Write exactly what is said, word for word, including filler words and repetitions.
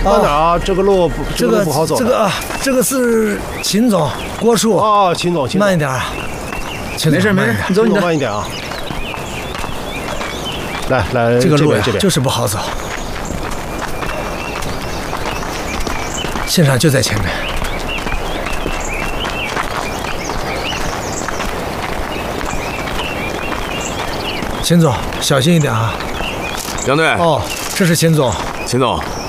慢点啊，这个路不这个路不好走。 这个啊，这个是秦总郭树。 哦，秦总，秦总， 慢一点啊。 没事没事，你走你的， 慢一点啊。来来， 这个路呀这边就是不好走。现场就在前面。秦总，小心一点啊！ 杨队。 哦，这是秦总。 秦总，